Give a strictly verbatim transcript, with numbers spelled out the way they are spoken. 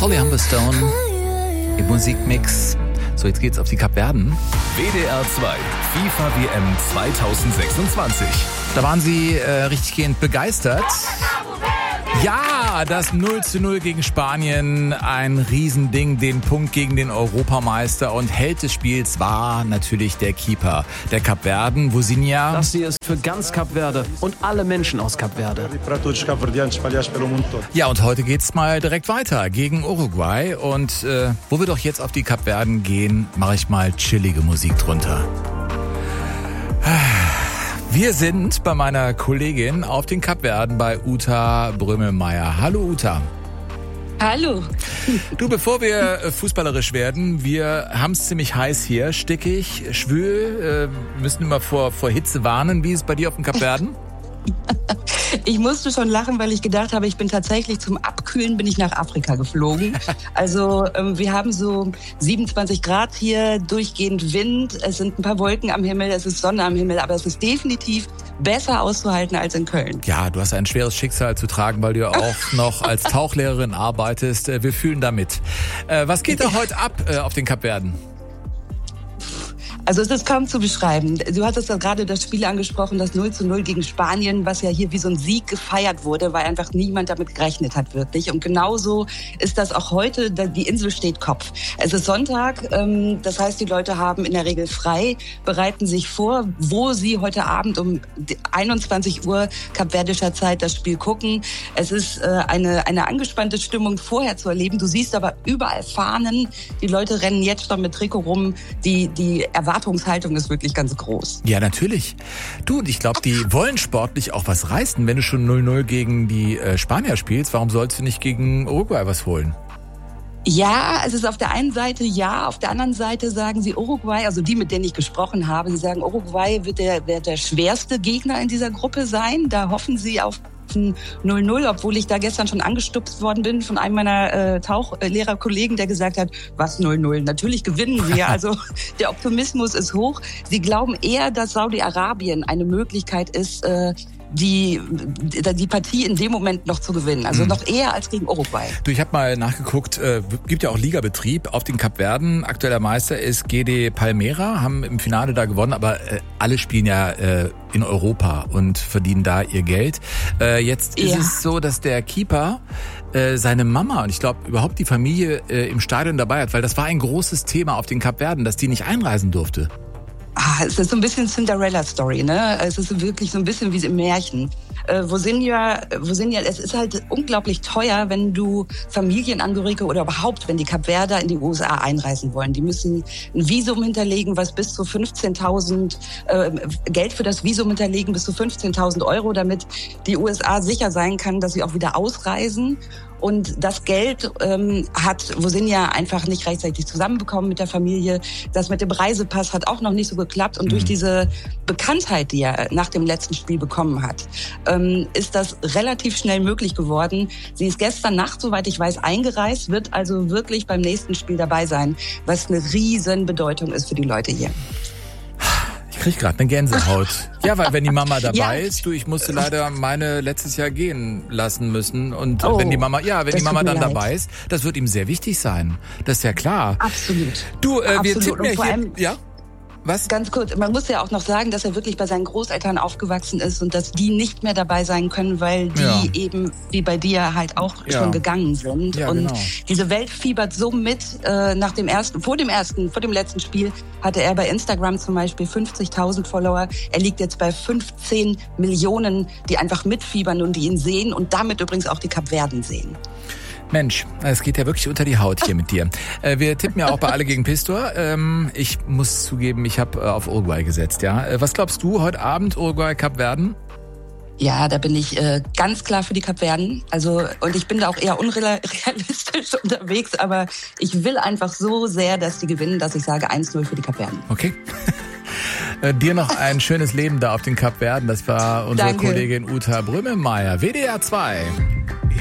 Holly Humberstone im Musikmix. So, jetzt geht's auf die Kapverden. W D R zwei FIFA W M zweitausendsechsundzwanzig. Da waren Sie äh, richtiggehend begeistert. Ja, das null zu null gegen Spanien, ein Riesending, den Punkt gegen den Europameister, und Held des Spiels war natürlich der Keeper der Kapverden, Vozinha. Das hier ist für ganz Kapverde und alle Menschen aus Kapverde. Ja, und heute geht's mal direkt weiter gegen Uruguay, und äh, wo wir doch jetzt auf die Kapverden gehen, mache ich mal chillige Musik drunter. Wir sind bei meiner Kollegin auf den Kapverden bei Uta Brömelmeier. Hallo Uta. Hallo. Du, bevor wir fußballerisch werden, wir haben es ziemlich heiß hier, stickig, schwül, äh, müssen immer vor, vor Hitze warnen. Wie ist es bei dir auf den Kapverden? Ich musste schon lachen, weil ich gedacht habe, ich bin tatsächlich zum Abkühlen bin ich nach Afrika geflogen. Also ähm, wir haben so siebenundzwanzig Grad hier, durchgehend Wind, es sind ein paar Wolken am Himmel, es ist Sonne am Himmel, aber es ist definitiv besser auszuhalten als in Köln. Ja, du hast ein schweres Schicksal zu tragen, weil du ja auch noch als Tauchlehrerin arbeitest. Wir fühlen damit. Äh, was geht da heute ab äh, auf den Kapverden? Also es ist kaum zu beschreiben. Du hattest ja gerade das Spiel angesprochen, das null zu null gegen Spanien, was ja hier wie so ein Sieg gefeiert wurde, weil einfach niemand damit gerechnet hat wirklich. Und genauso ist das auch heute, die Insel steht Kopf. Es ist Sonntag, das heißt, die Leute haben in der Regel frei, bereiten sich vor, wo sie heute Abend um einundzwanzig Uhr kapverdischer Zeit das Spiel gucken. Es ist eine, eine angespannte Stimmung vorher zu erleben. Du siehst aber überall Fahnen. Die Leute rennen jetzt schon mit Trikot rum. Die, die Erwartungshaltung Erwartungshaltung ist wirklich ganz groß. Ja, natürlich. Du, und ich glaube, die wollen sportlich auch was reißen. Wenn du schon null null gegen die äh, Spanier spielst, warum sollst du nicht gegen Uruguay was holen? Ja, es ist auf der einen Seite ja, auf der anderen Seite sagen sie Uruguay, also die, mit denen ich gesprochen habe, sie sagen, Uruguay wird der, wird der schwerste Gegner in dieser Gruppe sein. Da hoffen sie auf null null, obwohl ich da gestern schon angestupst worden bin von einem meiner äh, Tauchlehrerkollegen, der gesagt hat, was null null? Natürlich gewinnen wir. Also der Optimismus ist hoch. Sie glauben eher, dass Saudi-Arabien eine Möglichkeit ist, äh, die die Partie in dem Moment noch zu gewinnen. Also mhm. noch eher als gegen Uruguay. Du, ich habe mal nachgeguckt, äh, gibt ja auch Ligabetrieb auf den Kapverden. Aktueller Meister ist G D Palmera, haben im Finale da gewonnen, aber äh, alle spielen ja äh, in Europa und verdienen da ihr Geld. Äh, jetzt ist ja. es so, dass der Keeper äh, seine Mama und ich glaube überhaupt die Familie äh, im Stadion dabei hat, weil das war ein großes Thema auf den Kapverden, dass die nicht einreisen durfte. Ah, es ist so ein bisschen Cinderella-Story, ne? Es ist wirklich so ein bisschen wie im Märchen. Äh, Vozinha, Vozinha, es ist halt unglaublich teuer, wenn du Familienangehörige oder überhaupt, wenn die Kapverder in die U S A einreisen wollen. Die müssen ein Visum hinterlegen, was bis zu fünfzehntausend, äh, Geld für das Visum hinterlegen, bis zu fünfzehntausend Euro, damit die U S A sicher sein kann, dass sie auch wieder ausreisen. Und das Geld ähm, hat Vozinha einfach nicht rechtzeitig zusammenbekommen mit der Familie. Das mit dem Reisepass hat auch noch nicht so geklappt. Und mhm. durch diese Bekanntheit, die er nach dem letzten Spiel bekommen hat, ähm, ist das relativ schnell möglich geworden. Sie ist gestern Nacht, soweit ich weiß, eingereist, wird also wirklich beim nächsten Spiel dabei sein, was eine riesen Bedeutung ist für die Leute hier. Ich krieg gerade eine Gänsehaut. Ja, weil wenn die Mama dabei ja. ist, du, ich musste leider meine letztes Jahr gehen lassen müssen. Und oh, wenn die Mama, ja, wenn die Mama dann leid. dabei ist, das wird ihm sehr wichtig sein. Das ist ja klar. Absolut. Du, äh, Absolut. wir tippen ja hier, allem, ja? Was? Ganz kurz, man muss ja auch noch sagen, dass er wirklich bei seinen Großeltern aufgewachsen ist und dass die nicht mehr dabei sein können, weil die ja. eben, wie bei dir, halt auch ja. schon gegangen sind. Ja, und genau. diese Welt fiebert so mit. Äh, nach dem ersten, vor dem ersten, vor dem letzten Spiel hatte er bei Instagram zum Beispiel fünfzigtausend Follower. Er liegt jetzt bei fünfzehn Millionen, die einfach mitfiebern und die ihn sehen und damit übrigens auch die Kapverden sehen. Mensch, es geht ja wirklich unter die Haut hier mit dir. Äh, wir tippen ja auch bei Alle gegen Pistor. Ähm, ich muss zugeben, ich habe äh, auf Uruguay gesetzt. Ja, äh, was glaubst du heute Abend, Uruguay, Kapverden? Ja, da bin ich äh, ganz klar für die Kapverden. Also, und ich bin da auch eher unrealistisch unterwegs, aber ich will einfach so sehr, dass die gewinnen, dass ich sage eins null für die Kapverden. Okay. äh, dir noch ein schönes Leben da auf den Kapverden. Das war unsere Danke. Kollegin Uta Brömelmeier, W D R zwei.